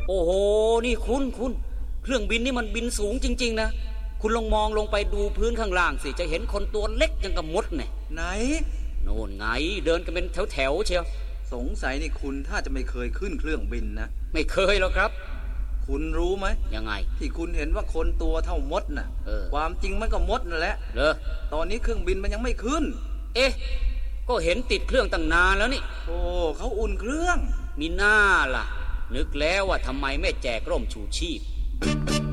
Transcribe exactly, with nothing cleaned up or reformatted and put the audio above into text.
โอ้โหนี่คุณคุณเครื่องบินนี่มันบินสูงจริงๆนะคุณลองมองลงไปดูพื้นข้างล่างสิจะเห็นคนตัวเล็กยังกับมดเนี่ยไหนโน่นไงเดินกันเป็นแถวๆเชียวสงสัยนี่คุณถ้าจะไม่เคยขึ้นเครื่องบินนะไม่เคยหรอกครับคุณรู้ไหมยังไงที่คุณเห็นว่าคนตัวเท่ามดน่ะความจริงมันก็มดนั่นแหละเหรอตอนนี้เครื่องบินมันยังไม่ขึ้นเอ๊ะก็เห็นติดเครื่องตั้งนานแล้วนี่โอ้เขาอุ่นเครื่องมีหน้าล่ะนึกแล้วว่าทำไมไม่แจกร่มชูชีพ